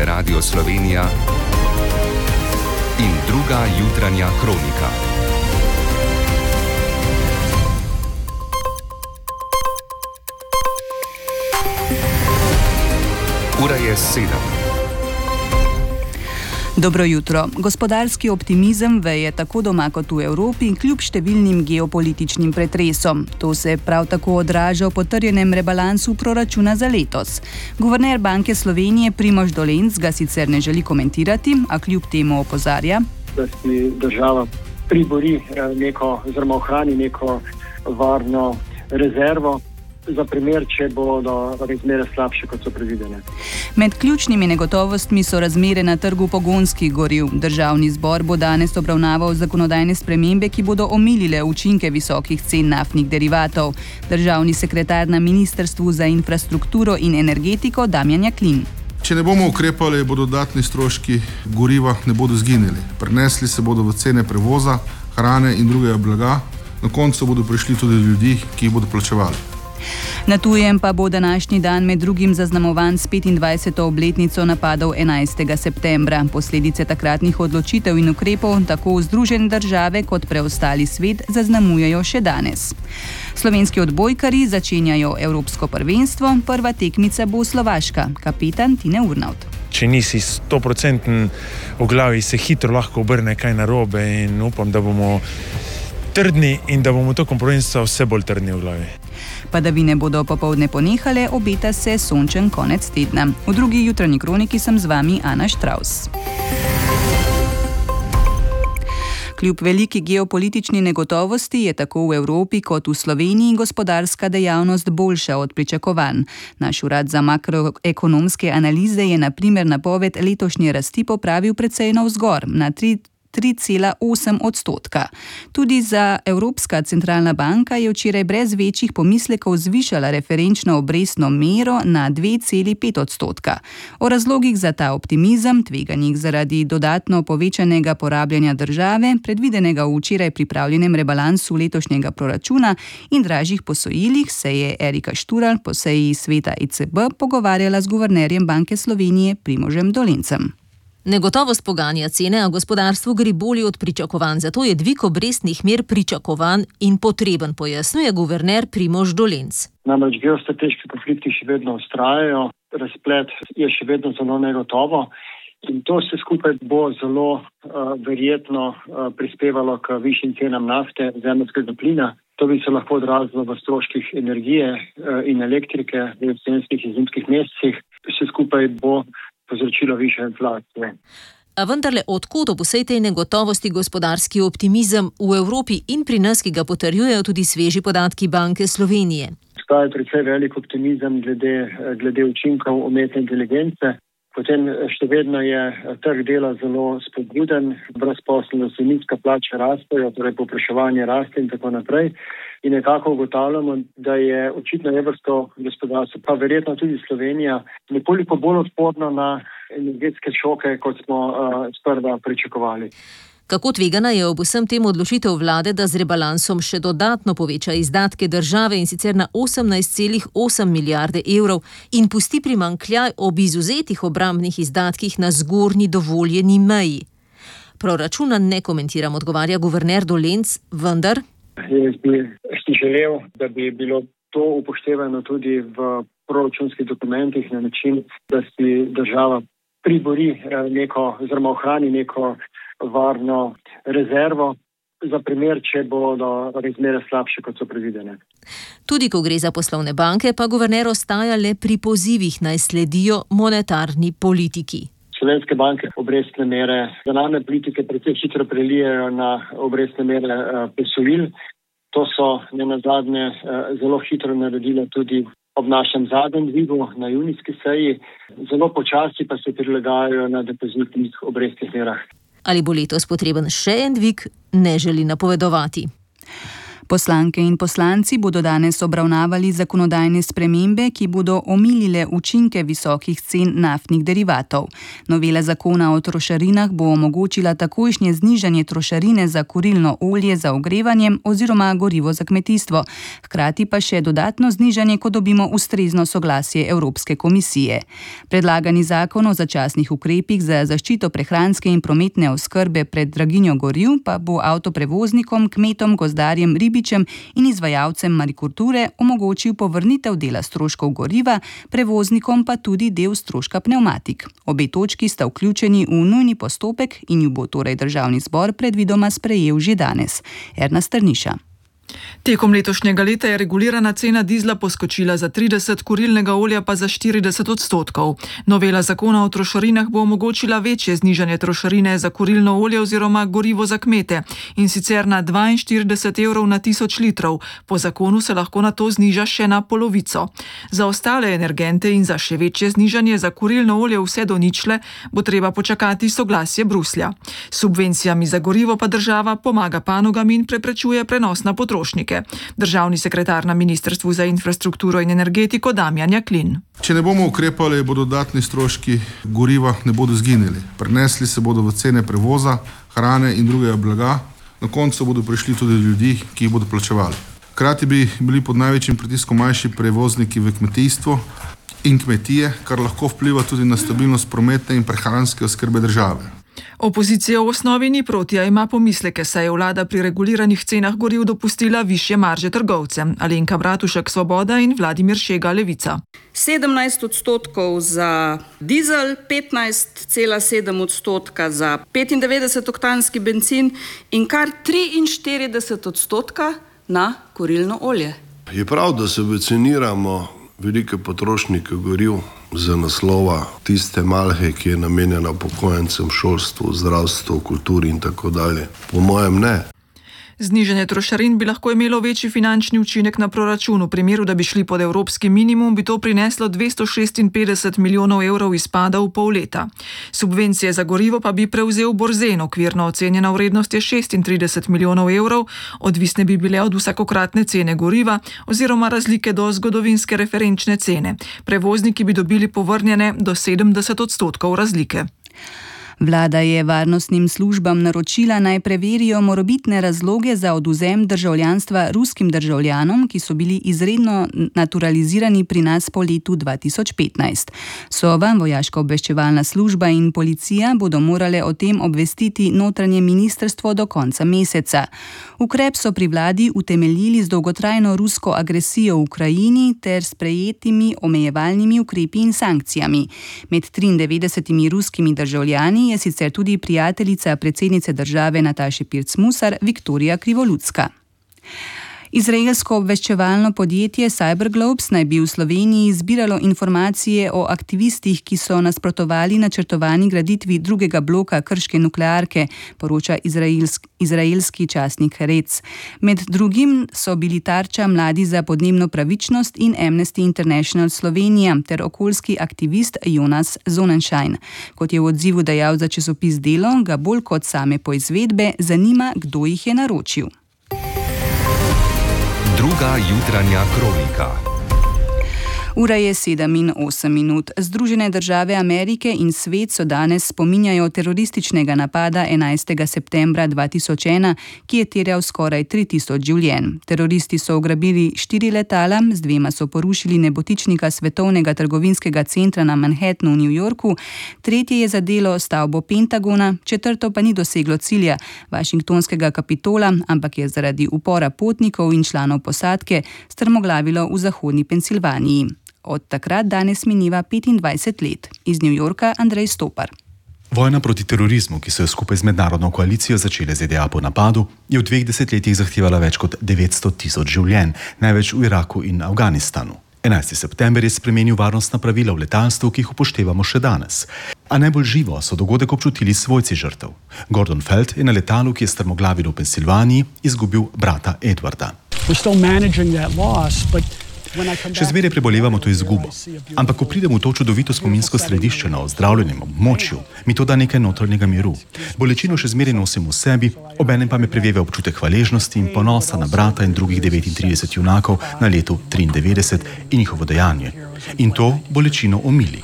je Radio Slovenija in druga jutranja kronika. Ura je 7. Dobro jutro. Gospodarski optimizem veje tako doma kot v Evropi, kljub številnim geopolitičnim pretresom. To se prav tako odraža v potrjenem rebalansu proračuna za letos. Guverner Banke Slovenije Primož Dolenc ga sicer ne želi komentirati, a kljub temu opozarja, da si država pribori oziroma ohrani neko varno rezervo za primer, če bodo razmere slabše, kot so predvidene. Med ključnimi negotovostmi so razmere na trgu pogonskih goriv. Državni zbor bo danes obravnaval zakonodajne spremembe, ki bodo omilile učinke visokih cen naftnih derivatov. Državni sekretar na Ministrstvu za infrastrukturo in energetiko Damjan Jaklin. Če ne bomo ukrepali, bodo dodatni stroški goriva ne bodo zginili. Prenesli se bodo v cene prevoza, hrane in drugega blaga. Na koncu bodo prišli tudi ljudi, ki jih bodo plačevali. Na tujem pa bo današnji dan med drugim zaznamovan s 25. obletnico napadov 11. septembra. Posledice takratnih odločitev in ukrepov tako Združene države kot preostali svet zaznamujejo še danes. Slovenski odbojkarji začenjajo evropsko prvenstvo, prva tekmica bo Slovaška, kapetan Tine Urnauth. Če nisi 100% v glavi, se hitro lahko obrne kaj narobe in upam, da bomo trdni in da bomo to kompromisal vse bolj trdni v glavi. Padavine bodo popoldne ponehale, obeta se sončen konec tedna. V drugi jutranji kroniki sem z vami Ana Štravs. Kljub veliki geopolitični negotovosti je tako v Evropi kot v Sloveniji gospodarska dejavnost boljša od pričakovanj. Naš urad za makroekonomske analize je na primer napoved letošnje rasti popravil precej navzgor na 3,8%. Tudi za Evropska centralna banka je včeraj brez večjih pomislekov zvišala referenčno obrestno mero na 2,5%. O razlogih za ta optimizem, tveganjih zaradi dodatno povečanega porabljanja države, predvidenega v včeraj pripravljenem rebalansu letošnjega proračuna in dražjih posojilih, se je Erika Štural po seji sveta ECB pogovarjala z guvernerjem Banke Slovenije Primožem Dolencem. Negotovost poganja cene, a gospodarstvo gre bolje od pričakovanj, zato je dvig obrestnih mer pričakovan in potreben, pojasnjuje guverner Primož Dolenc. Namreč geostrateški konflikti še vedno vztrajajo, razplet je še vedno zelo negotovo in to vse skupaj bo zelo verjetno prispevalo k višjim cenam nafte, zemeljskega plina. To bi se lahko odrazilo v stroških energije in elektrike v jesenskih in zimskih mesecih. Vse skupaj bo povzročilo višjo inflacijo. A vendarle, odkot ob vsej tej negotovosti gospodarski optimizem v Evropi in pri nas, ki ga potrjujejo tudi sveži podatki Banke Slovenije? Obstaja precej velik optimizem glede učinkov umetne inteligence. Potem še vedno je trg dela zelo spodbuden, brezposelnost in nizka plača rastejo, torej povpraševanje raste in tako naprej. In nekako ugotavljamo, da je očitno evropsko gospodarstvo, pa verjetno tudi Slovenija, nekoliko bolj odporno na energetske šoke, kot smo sprva pričakovali. Kako tvegana je ob vsem tem odločitev vlade, da z rebalansom še dodatno poveča izdatke države in sicer na 18,8 milijarde evrov in pusti primanjkljaj ob izuzetih obrambnih izdatkih na zgornji dovoljeni meji? Proračuna ne komentiram, odgovarja guverner Dolenc, vendar jaz bi si želel, da bi bilo to upoštevano tudi v proračunskih dokumentih na način, da si država pribori oziroma ohrani neko varno rezervo za primer, če bodo razmere slabše, kot so predvidene. Tudi ko gre za poslovne banke, pa guverner ostaja le pri pozivih, naj sledijo monetarni politiki. Slovenske banke obrestne mere denarne politike precej hitro prelijejo na obrestne mere posojil. To so nenazadnje zelo hitro naredile tudi ob našem zadnjem dvigu na junijski seji. Zelo počasi pa se prilagajajo na depozitnih obrestnih merah. Ali bo letos potreben še en dvig, ne želi napovedovati. Poslanke in poslanci bodo danes obravnavali zakonodajne spremembe, ki bodo omilile učinke visokih cen naftnih derivatov. Novela zakona o trošarinah bo omogočila takojšnje znižanje trošarine za kurilno olje za ogrevanje oziroma gorivo za kmetijstvo, hkrati pa še dodatno znižanje, ko dobimo ustrezno soglasje Evropske komisije. Predlagani zakon o začasnih ukrepih za zaščito prehranske in prometne oskrbe pred draginjo goriv pa bo avtoprevoznikom, kmetom, gozdarjem, ribičem in izvajalcem marikulture omogočil povrnitev dela stroškov goriva, prevoznikom pa tudi del stroška pnevmatik. Obe točki sta vključeni v nujni postopek in ju bo torej Državni zbor predvidoma sprejel že danes. Erna Strniša. Tekom letošnjega leta je regulirana cena dizla poskočila za 30, kurilnega olja pa za 40%. Novela zakona o trošarinah bo omogočila večje znižanje trošarine za kurilno olje oziroma gorivo za kmete, in sicer na 42 evrov na 1000 litrov. Po zakonu se lahko na to zniža še na polovico. Za ostale energente in za še večje znižanje za kurilno olje vse do ničle bo treba počakati soglasje Bruslja. S subvencijami za gorivo pa država pomaga panogam in preprečuje prenos na potrošnike. Državni sekretar na Ministrstvu za infrastrukturo in energetiko Damjan Jaklin. Če ne bomo ukrepali, bodo dodatni stroški goriva ne bodo zginili. Prenesli se bodo v cene prevoza, hrane in drugega blaga. Na koncu bodo prišli tudi ljudi, ki jih bodo plačevali. Hkrati bi bili pod največjim pritiskom manjši prevozniki v kmetijstvu in kmetije, kar lahko vpliva tudi na stabilnost prometne in prehranske oskrbe države. Opozicija v osnovi ni proti, a ima pomisleke, saj je vlada pri reguliranih cenah goriv dopustila višje marže trgovcem. Alenka Bratušek, Svoboda, in Vladimir Šega, Levica. 17% za dizel, 15,7% za 95-oktanski bencin in kar 43% na kurilno olje. Je prav, da subvencioniramo velike potrošnike goriv za naslova tiste malhe, ki je namenjena upokojencem, šolstvu, zdravstvu, kulturi in tako dalje. Po mojem ne. Znižanje trošarin bi lahko imelo večji finančni učinek na proračun. V primeru, da bi šli pod evropski minimum, bi to prineslo 256 milijonov evrov izpada v pol leta. Subvencije za gorivo pa bi prevzel Borzen. Okvirno ocenjena vrednost je 36 milijonov evrov, odvisne bi bile od vsakokratne cene goriva oziroma razlike do zgodovinske referenčne cene. Prevozniki bi dobili povrnjene do 70% razlike. Vlada je varnostnim službam naročila, naj preverijo morebitne razloge za odvzem državljanstva ruskim državljanom, ki so bili izredno naturalizirani pri nas po letu 2015. Sova, vojaška obveščevalna služba in policija bodo morale o tem obvestiti notranje ministrstvo do konca meseca. Ukrep so pri vladi utemeljili z dolgotrajno rusko agresijo v Ukrajini ter sprejetimi omejevalnimi ukrepi in sankcijami. Med 93 ruskimi državljani je sicer tudi prijateljica predsednice države Nataše Pirc-Musar Viktorija Krivoludska. Izraelsko obveščevalno podjetje Cyberglobes naj bi v Sloveniji zbiralo informacije o aktivistih, ki so nasprotovali načrtovani graditvi drugega bloka krške nuklearke, poroča izraelski časnik Haaretz. Med drugim so bili tarča Mladi za podnebno pravičnost in Amnesty International Slovenija ter okoljski aktivist Jonas Sonnenschein. Kot je v odzivu dejal za časopis Delo, ga bolj kot same poizvedbe zanima, kdo jih je naročil. Druga jutranja kronika. Ura je 7:08. Združene države Amerike in svet so danes spominjajo terorističnega napada 11. septembra 2001, ki je terjal skoraj 3000 življenj. Teroristi so ugrabili 4 letala, z 2 so porušili nebotičnika svetovnega trgovinskega centra na Manhattnu v New Yorku, 3 je zadelo stavbo Pentagona, 4 pa ni doseglo cilja, Washingtonskega kapitola, ampak je zaradi upora potnikov in članov posadke strmoglavilo v zahodni Pensilvaniji. Od takrat danes mineva 25 let. Iz New Yorka Andrej Stopar. Vojna proti terorizmu, ki so jo skupaj z mednarodno koalicijo začele ZDA po napadu, je v 2 desetletjih zahtevala več kot 900 000 življenj, največ v Iraku in Afganistanu. 11. september je spremenil varnostna pravila v letalstvu, ki jih upoštevamo še danes. A najbolj živo so dogodek občutili svojci žrtev. Gordon Feld je na letalu, ki je strmoglavilo v Pensilvaniji, izgubil brata Edwarda. We're still managing that loss, but Še zmeraj prebolevamo to izgubo. Ampak ko pridemo v to čudovito spominsko središče na ozdravljenem območju, mi to da nekaj notranjega miru. Bolečino še zmeraj nosim v sebi, obenem pa me preveva občutek hvaležnosti in ponosa na brata in drugih 39 junakov na letu 93 in njihovo dejanje. In to bolečino omili.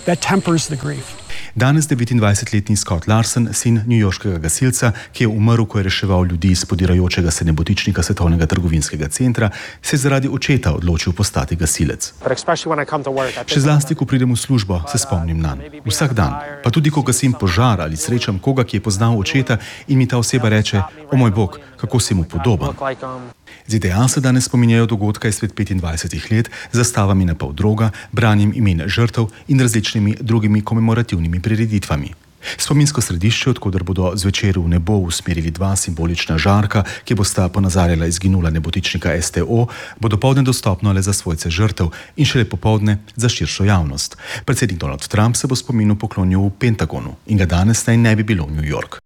Danes 29-letni Scott Larsen, sin newyorškega gasilca, ki je umrl, ko je reševal ljudi iz podirajočega se nebotičnika Svetovnega trgovinskega centra, se je zaradi očeta odločil postati gasilec. Še zlasti, ko pridem v službo, se spomnim nanj. Vsak dan. Pa tudi, ko gasim požar ali srečam koga, ki je poznal očeta in mi ta oseba reče: "O moj bog, kako si mu podoben." ZDA se danes spominjajo dogodka izpred 25 let z zastavami na pol droga, branjem imen žrtev in različnimi drugimi komemorativnimi prireditvami. Spominsko središče, odkoder bodo zvečer v nebo usmerili dva simbolična žarka, ki bosta ponazarjala izginula nebotičnika STO, bo dopoldne dostopno le za svojce žrtev in šele popoldne za širšo javnost. Predsednik Donald Trump se bo spominu poklonil v Pentagonu in ga danes naj ne bi bilo v New York.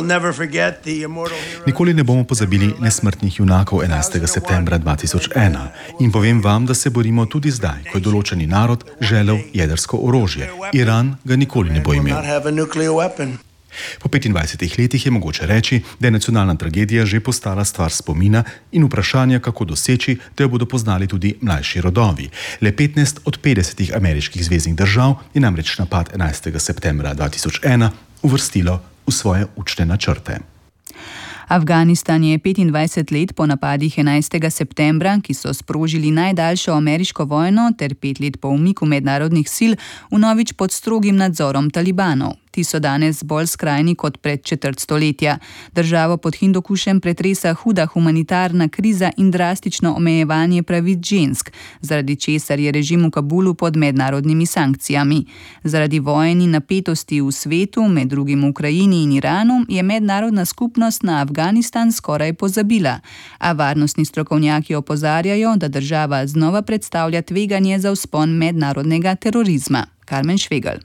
Nikoli ne bomo pozabili nesmrtnih junakov 11. septembra 2001 in povem vam, da se borimo tudi zdaj, ko je določeni narod želel jedrsko orožje. Iran ga nikoli ne bo imel. Po 25 letih je mogoče reči, da je nacionalna tragedija že postala stvar spomina in vprašanja, kako doseči, da jo bodo poznali tudi mlajši rodovi. Le 15 od 50 ameriških zveznih držav je namreč napad 11. septembra 2001 uvrstilo v svoje učne načrte. Afganistan je 25 let po napadih 11. septembra, ki so sprožili najdaljšo ameriško vojno, ter 5 let po umiku mednarodnih sil, vnovič pod strogim nadzorom talibanov. Ti so danes bolj skrajni kot pred četrt stoletja. Državo pod Hindukušem pretresa huda humanitarna kriza in drastično omejevanje pravic žensk, zaradi česar je režim v Kabulu pod mednarodnimi sankcijami. Zaradi vojen in napetosti v svetu, med drugim v Ukrajini in Iranu, je mednarodna skupnost na Afganistan skoraj pozabila. A varnostni strokovnjaki opozarjajo, da država znova predstavlja tveganje za vzpon mednarodnega terorizma. Karmen Švegelj.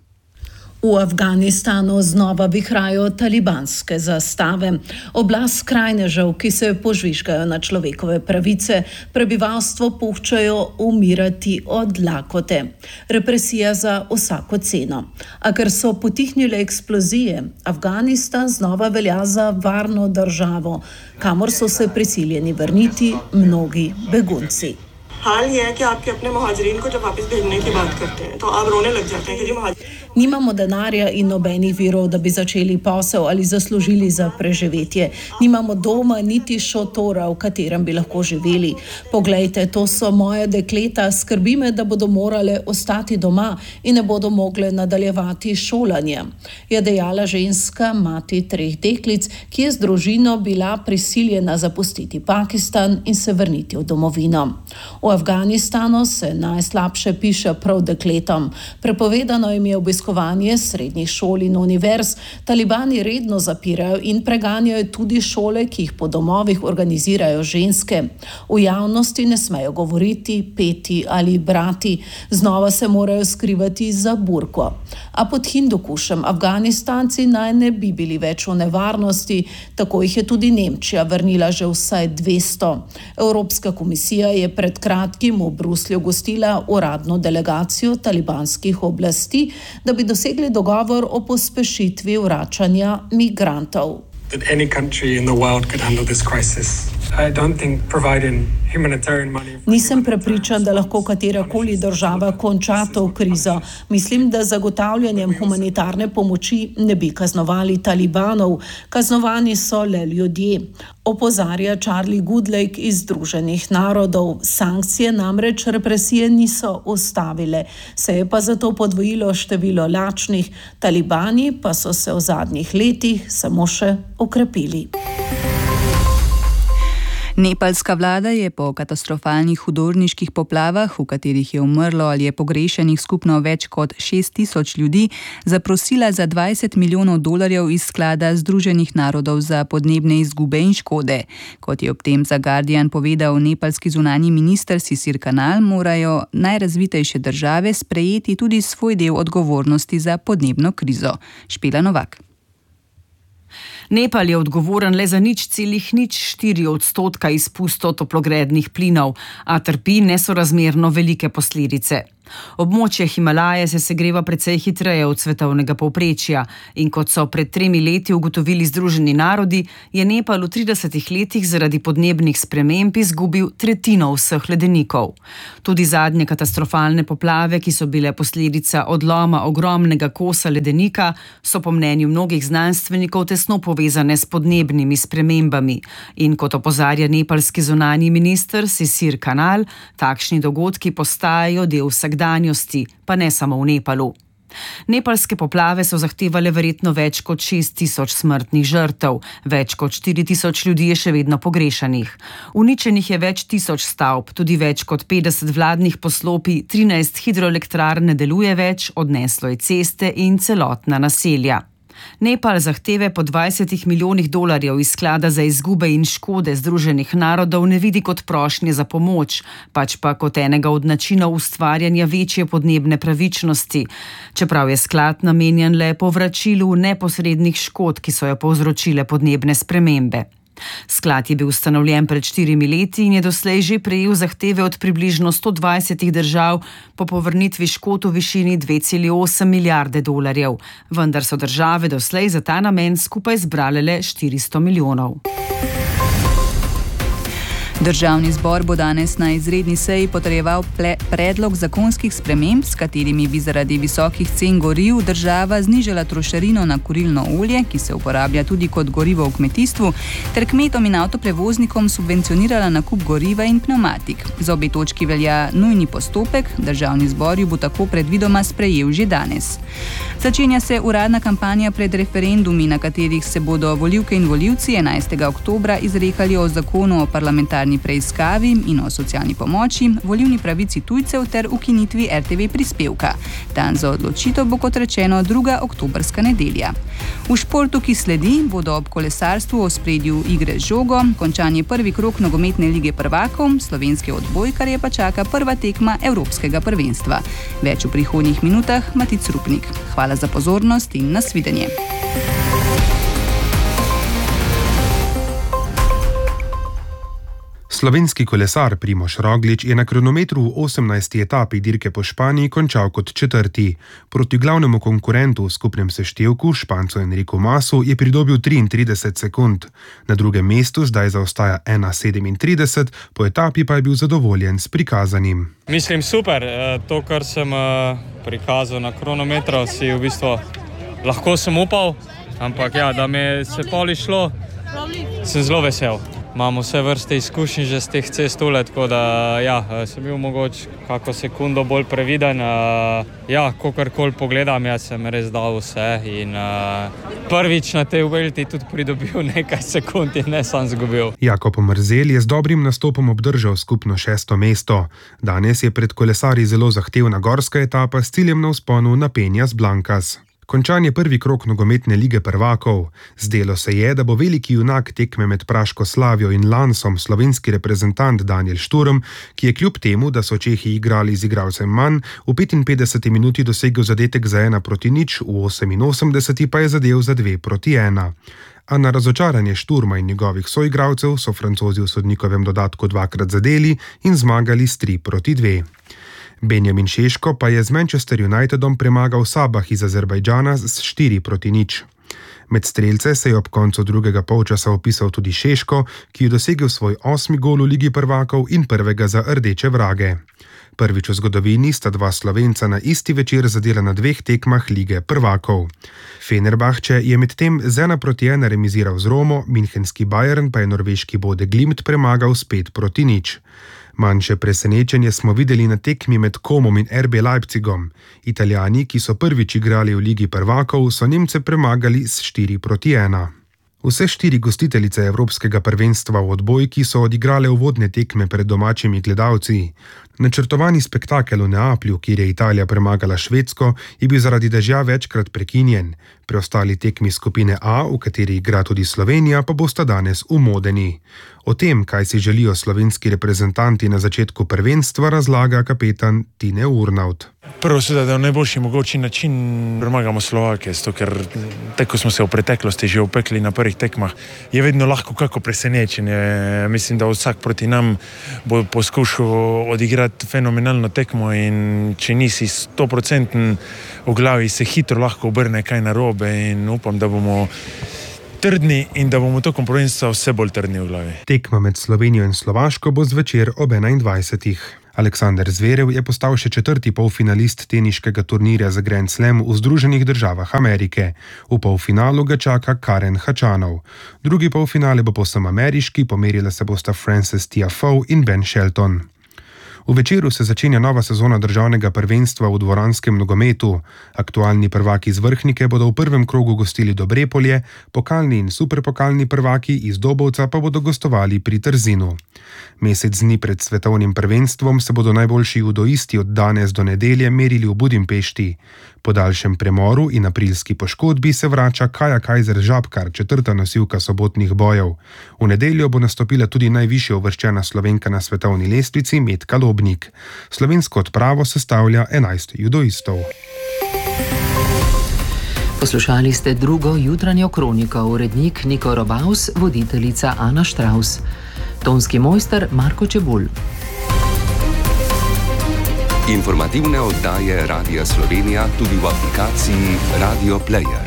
V Afganistanu znova vihrajo talibanske zastave. Oblast skrajnežev, ki se požvižgajo na človekove pravice, prebivalstvo puščajo umirati od lakote. Represija za vsako ceno. A ker so potihnile eksplozije, Afganistan znova velja za varno državo, kamor so se prisiljeni vrniti mnogi begunci. हाल ये है कि आपके अपने मुहाजिरीन को जब वापस भेजने की बात करते हैं तो आप रोने लग जाते हैं कि जी Nimamo denarja in nobenih virov, da bi začeli posel ali zaslužili za preživetje. Nimamo doma niti šotora, v katerem bi lahko živeli. Poglejte, to so moje dekleta, skrbi me, da bodo morale ostati doma in ne bodo mogle nadaljevati šolanje, je dejala ženska, mati 3 deklic, ki je z družino bila prisiljena zapustiti Pakistan in se vrniti v domovino. V Afganistanu se najslabše piše prav dekletom. Prepovedano jim je obiskovanje srednjih šol in univerz, talibani redno zapirajo in preganjajo tudi šole, ki jih po domovih organizirajo ženske. V javnosti ne smejo govoriti, peti ali brati, znova se morajo skrivati za burko. A pod Hindukušem Afganistanci naj ne bi bili več v nevarnosti, tako jih je tudi Nemčija vrnila že vsaj 200. Evropska komisija je pred kratkim v Bruslju gostila uradno delegacijo talibanskih oblasti, da bi dosegli dogovor o pospešitvi vračanja migrantov. Nisem prepričan, da lahko katerakoli država konča to krizo. Mislim, da zagotavljanjem humanitarne pomoči ne bi kaznovali talibanov. Kaznovani so le ljudje. Opozarja Charlie Goodlake iz Združenih narodov. Sankcije namreč represije niso ustavile. Se je pa zato podvojilo število lačnih. Talibani pa so se v zadnjih letih samo še okrepili. Nepalska vlada je po katastrofalnih hudourniških poplavah, v katerih je umrlo ali je pogrešenih skupno več kot 6.000 ljudi, zaprosila za $20 milijonov iz sklada Združenih narodov za podnebne izgube in škode. Kot je ob tem za Guardian povedal nepalski zunanji minister Sisir Kanal, morajo najrazvitejše države sprejeti tudi svoj del odgovornosti za podnebno krizo. Špela Novak. Nepal je odgovoren le za 0,04% izpustov toplogrednih plinov, a trpi nesorazmerno velike posledice. Območje Himalaje se segreva precej hitreje od svetovnega povprečja in kot so pred 3 leti ugotovili Združeni narodi, je Nepal v 30 letih zaradi podnebnih sprememb izgubil tretjino vseh ledenikov. Tudi zadnje katastrofalne poplave, ki so bile posledica odloma ogromnega kosa ledenika, so po mnenju mnogih znanstvenikov tesno povezane s podnebnimi spremembami. In kot opozarja nepalski zunanji minister Sisir Kanal, takšni dogodki postajajo del vsakdanjosti, pa ne samo v Nepalu. Nepalske poplave so zahtevale verjetno več kot 6.000 smrtnih žrtev, več kot 4.000 ljudi je še vedno pogrešanih. Uničenih je več tisoč stavb, tudi več kot 50 vladnih poslopij, 13 hidroelektrarn ne deluje več, odneslo je ceste in celotna naselja. Nepal zahteve po $20 milijonih iz sklada za izgube in škode Združenih narodov ne vidi kot prošnje za pomoč, pač pa kot enega od načinov ustvarjanja večje podnebne pravičnosti, čeprav je sklad namenjen le povračilu neposrednih škod, ki so jo povzročile podnebne spremembe. Sklad je bil ustanovljen pred 4 leti in je doslej že prejel zahteve od približno 120 držav po povrnitvi škod v višini $2,8 milijarde, vendar so države doslej za ta namen skupaj zbrale le 400 milijonov. Državni zbor bo danes na izredni seji potrjeval predlog zakonskih sprememb, s katerimi bi zaradi visokih cen goriv država znižala trošarino na kurilno olje, ki se uporablja tudi kot gorivo v kmetijstvu, ter kmetom in avtoprevoznikom subvencionirala nakup goriva in pneumatik. Za obe točki velja nujni postopek, državni zbor ju bo tako predvidoma sprejel že danes. Začenja se uradna kampanja pred referendumi, na katerih se bodo volivke in volivci 11. oktobra izrekali o zakonu o parlamentarni preiskavi in o socialni pomoči, volilni pravici tujcev ter ukinitvi RTV prispevka. Dan za odločitev bo, kot rečeno, 2. oktobrska nedelja. V športu, ki sledi, bodo ob kolesarstvu v ospredju igre z žogo, končanje prvi krog nogometne lige prvakov, slovenske odbojkarje pa čaka prva tekma Evropskega prvenstva. Več v prihodnjih minutah, Matic Rupnik. Hvala za pozornost in nasvidenje. Slovenski kolesar Primož Roglič je na kronometru v 18. etapi dirke po Španiji končal kot 4. Proti glavnemu konkurentu v skupnem seštevku, Špancu Enriku Masu, je pridobil 33 sekund. Na drugem mestu zdaj zaostaja 1:37, po etapi pa je bil zadovoljen s prikazanim. Mislim super, to kar sem prikazal na kronometru, si v bistvu lahko sem upal, ampak ja, da mi se poli šlo, sem zelo vesel. Imamo vse vrste izkušnji že z teh cest tule, tako da ja, sem bil mogoče kako sekundo bolj previden. Ja, kogarkoli pogledam, jaz sem res dal vse in prvič na tej Vuelti tudi pridobil nekaj sekund in ne sam zgubil. Jakob Mrzelj je z dobrim nastopom obdržal skupno 6. mesto. Danes je pred kolesarji zelo zahtevna gorska etapa s ciljem na vzponu na Peñas Blancas. Končan je prvi krog nogometne lige prvakov. Zdelo se je, da bo veliki junak tekme med Praško Slavijo in Lansom slovenski reprezentant Daniel Šturm, ki je kljub temu, da so Čehi igrali z igralcem manj, v 55 minuti dosegel zadetek za 1:0, v 88 pa je zadel za 2:1. A na razočaranje Šturma in njegovih soigralcev so Francozi v sodnikovem dodatku 2krat zadeli in zmagali s 3:2. Benjamin Šeško pa je z Manchester Unitedom premagal Sabah iz Azerbajdžana s 4:0. Med strelce se je ob koncu drugega polčasa vpisal tudi Šeško, ki je dosegel svoj 8. gol v Ligi prvakov in prvega za rdeče vrage. Prvič v zgodovini sta dva Slovenca na isti večer zadela na 2 tekmah Lige prvakov. Fenerbahče je medtem z 1:1 remiziral z Romo, münchenski Bayern pa je norveški Bode Glimt premagal s 5:0. Manjše presenečenje smo videli na tekmi med Komom in RB Leipzigom. Italijani, ki so prvič igrali v Ligi prvakov, so Nemce premagali s 4:1. Vse 4 gostiteljice Evropskega prvenstva v odbojki so odigrale uvodne tekme pred domačimi gledalci. Načrtovani spektakel v Neaplju, kjer je Italija premagala Švedsko, je bil zaradi dežja večkrat prekinjen. Preostali tekmi skupine A, v kateri igra tudi Slovenija, pa bosta danes v Modeni. O tem, kaj si želijo slovenski reprezentanti na začetku prvenstva, razlaga kapetan Tine Urnaut. Prvo seveda, da na najboljši mogoči način premagamo Slovake, zato ker tako smo se v preteklosti že upekli na prvih tekmah, je vedno lahko kako presenečenje. Mislim, da vsak proti nam bo poskušal odigrati fenomenalno tekmo in če nisi 100% v glavi, se hitro lahko obrne kaj narobe in upam, da bomo trdni in da bomo tokom prvenstva vse bolj trdni v glavi. Tekma med Slovenijo in Slovaško bo zvečer ob 21. Aleksander Zverev je postal še 4. polfinalist teniškega turnirja za Grand Slam v Združenih državah Amerike. V polfinalu ga čaka Karen Khachanov. Drugi polfinale bo povsem ameriški, pomerila se bosta Frances Tiafoe in Ben Shelton. V večeru se začenja nova sezona državnega prvenstva v dvoranskem nogometu. Aktualni prvaki iz Vrhnike bodo v prvem krogu gostili Dobrepolje, pokalni in superpokalni prvaki iz Dobovca pa bodo gostovali pri Trzinu. Mesec dni pred svetovnim prvenstvom se bodo najboljši judoisti od danes do nedelje merili v Budimpešti. Po daljšem premoru in aprilski poškodbi se vrača Kaja Kajzer Žabkar, 4. nosilka sobotnih bojev. V nedeljo bo nastopila tudi najvišje uvrščena Slovenka na svetovni lestvici Metka Lobnik. Slovensko odpravo sestavlja 11 judoistov. Poslušali ste drugo jutranjo kroniko, urednik Niko Robaus, voditeljica Ana Štraus. Tonski mojster Marko Čebulj. Informativne oddaje Radia Slovenija tudi v aplikaciji Radio Player.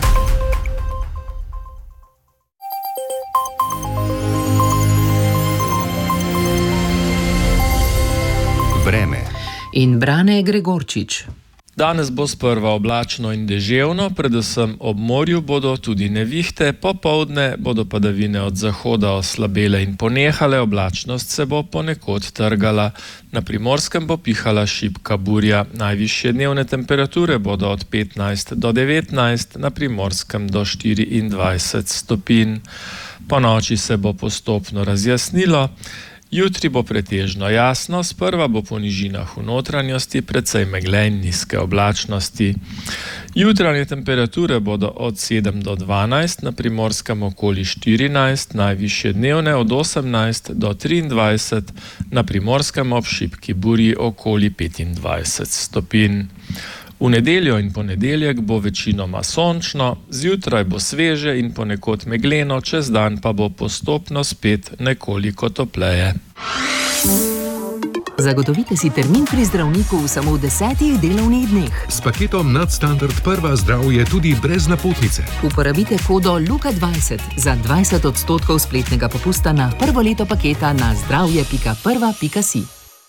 Vreme. In Brane Gregorčič. Danes bo sprva oblačno in deževno, predvsem ob morju bodo tudi nevihte, popoldne bodo padavine od zahoda oslabele in ponehale, oblačnost se bo ponekod trgala. Na Primorskem bo pihala šibka burja, najvišje dnevne temperature bodo od 15 do 19, na Primorskem do 24 stopinj. Po noči se bo postopno razjasnilo. Jutri bo pretežno jasno, sprva bo po nižinah v notranjosti precej megle in nizke oblačnosti. Jutranje temperature bodo od 7 do 12, na Primorskem okoli 14, najvišje dnevne od 18 do 23, na Primorskem ob šibki burji okoli 25 stopinj. V nedeljo in ponedeljek bo večinoma sončno, zjutraj bo sveže in ponekod megleno, čez dan pa bo postopno spet nekoliko topleje. Zagotovite si termin pri zdravniku v samo 10 delovnih dneh. S paketom Nadstandard Prva zdravje tudi brez napotnice. Uporabite kodo LUKA20 za 20% spletnega popusta na prvo leto paketa na zdravje.prva.si.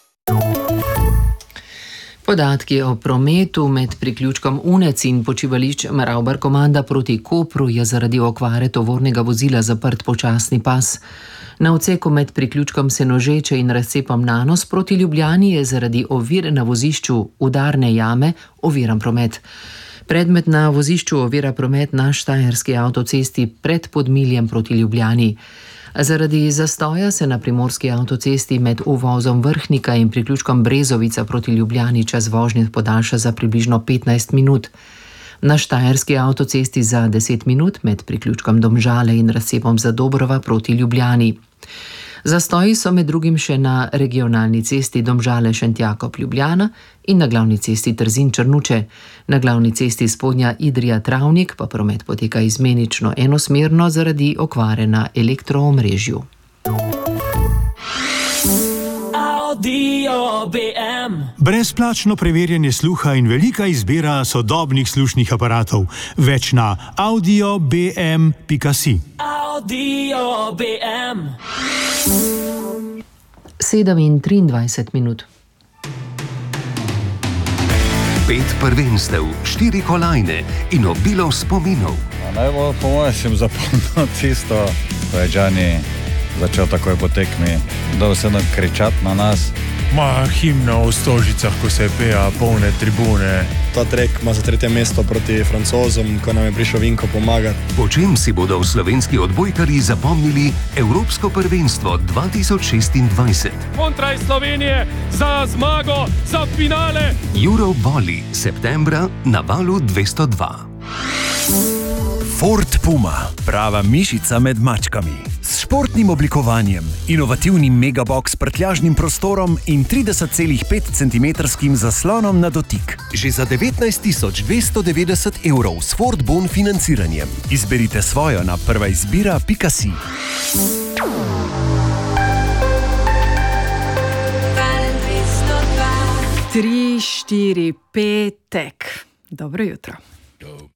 Podatki o prometu med priključkom Unec in počivališč Ravbar Komanda proti Kopru je zaradi okvare tovornega vozila zaprt počasni pas. Na odseku med priključkom Senožeče in razcepom Nanos proti Ljubljani je zaradi ovir na vozišču Udarne jame oviran promet. Predmet na vozišču ovira promet na Štajerski avtocesti pred Podmiljem proti Ljubljani. Zaradi zastoja se na primorski avtocesti med uvozom Vrhnika in priključkom Brezovica proti Ljubljani čas vožnje podaljša za približno 15 minut. Na Štajerski avtocesti za 10 minut med priključkom Domžale in razcepom Zadobrova proti Ljubljani. Zastoji so med drugim še na regionalni cesti Domžale-Šentjakov-Ljubljana in na glavni cesti Trzin-Črnuče. Na glavni cesti Spodnja Idrija-Travnik pa promet poteka izmenično enosmerno zaradi okvare na elektroomrežju. Audio BM. Brezplačno preverjanje sluha in velika izbira sodobnih slušnih aparatov. Več na audiobm.si. Audio BM. 7:23 minut. 5 prvenstev, 4 kolajne in obilo spominov. Najbolj po mojem sem zapomnil tisto, ko je Gianni začel takoj po tekmi, da vse kričati na nas. Ma himna v Stožicah, ko se je peja, polne tribune. Ta trek ima za 3. mesto proti Francozom, ko nam je prišel Vinko pomagati. Po čem si bodo slovenski odbojkarji zapomnili Evropsko prvenstvo 2026? Kontra Slovenije za zmago, za finale! Eurovolley, septembra na Valu 202. Ford Puma, prava mišica med mačkami. S športnim oblikovanjem, inovativnim megabox prtljažnim prostorom in 30,5 cm zaslonom na dotik. Že za 19.290 € s Ford Bon financiranjem. Izberite svojo na prvaizbira.si. 3, 4, 5, tek. Dobro jutro.